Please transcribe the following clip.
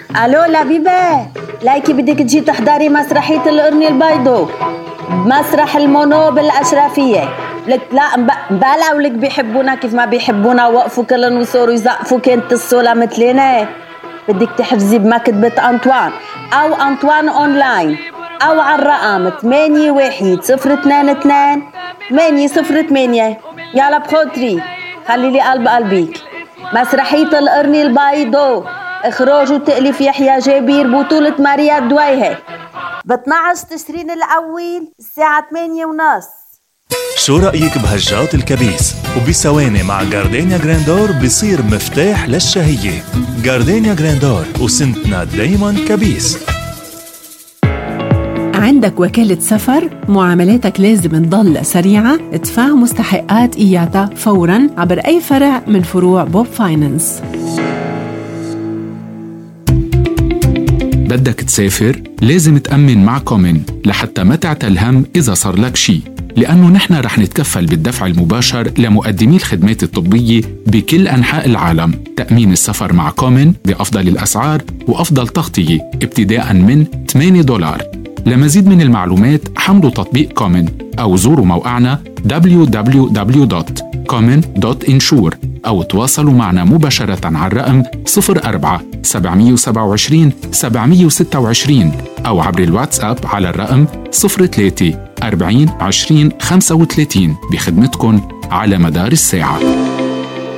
الو لبيبة، لايكي بدك تجي تحضري مسرحية القرن البيضو بمسرح المونو بالأشرفية. لك لا مبالغ ولك بيحبونا كيف ما بيحبونا، وقفوا كلن وصوروا يزقفوا كنت الصولة مثلنا. بدك تحفزي بمكتبة أنطوان أو أنطوان أونلاين أو على الرقم 81-022 808. يلا بخاطري خلي لي قلب قلبيك. مسرحية القرن البيضو، إخراج وتأليف يحيى جابير، بطولة ماريا دويهة، ب 12 تشرين الأول الساعة 8:30. شو رأيك بهجات الكبيس؟ وبثواني مع جاردينيا جراندور بيصير مفتاح للشهية. جاردينيا جراندور، وسنتنا دايما كبيس. عندك وكالة سفر؟ معاملاتك لازم تضل سريعة. ادفع مستحقات إياتا فوراً عبر أي فرع من فروع بوب فاينانس. بدك تسافر؟ لازم تأمن مع كومن لحتى ما تعتل هم إذا صار لك شي، لأنه نحن رح نتكفل بالدفع المباشر لمقدمي الخدمات الطبية بكل أنحاء العالم. تأمين السفر مع كومن بأفضل الأسعار وأفضل تغطية ابتداءً من $8. لمزيد من المعلومات حملوا تطبيق كومن أو زوروا موقعنا www.common.insure أو تواصلوا معنا مباشرة على الرقم 04-727-726 أو عبر الواتساب على الرقم 03-40-20-35 بخدمتكم على مدار الساعة.